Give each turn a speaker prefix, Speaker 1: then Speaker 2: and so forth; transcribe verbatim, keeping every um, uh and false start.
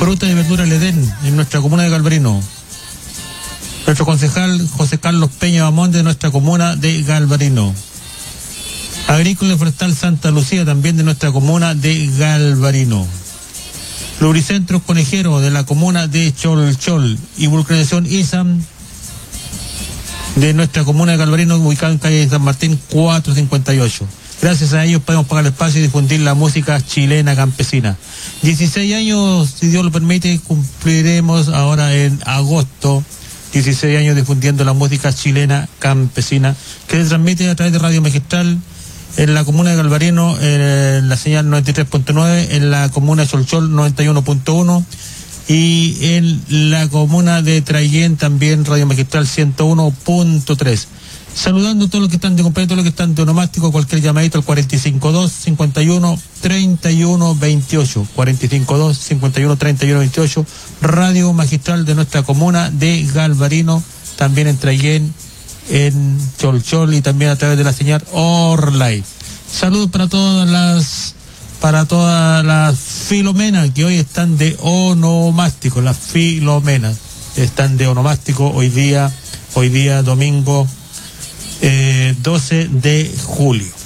Speaker 1: Fruta y verdura El Edén, en nuestra comuna de Galvarino. Nuestro concejal José Carlos Peña Bamonde, de nuestra comuna de Galvarino. Agrícola y Forestal Santa Lucía, también de nuestra comuna de Galvarino. Lubricentros Conejero, de la comuna de Cholchol. Y Vulcanización ISAM, de nuestra comuna de Galvarino, ubicada en calle San Martín cuatrocientos cincuenta y ocho. Gracias a ellos podemos pagar el espacio y difundir la música chilena campesina. dieciséis años, si Dios lo permite, cumpliremos ahora en agosto. dieciséis años difundiendo la música chilena campesina, que se transmite a través de Radio Magistral en la comuna de Galvarino, en la señal noventa y tres punto nueve, en la comuna de Cholchol noventa y uno punto uno y en la comuna de Traillén también Radio Magistral ciento uno punto tres. Saludando a todos los que están de compañía, todos los que están de onomástico, cualquier llamadito al cuatro cinco dos, cinco uno, tres uno dos ocho, cuatro cinco dos, cinco uno, tres uno dos ocho, Radio Magistral de nuestra comuna de Galvarino, también en Traillén, en Cholchol y también a través de la señal Orlay. Saludos para todas las para todas las filomenas que hoy están de onomástico, las filomenas están de onomástico hoy día, hoy día domingo eh, doce de julio.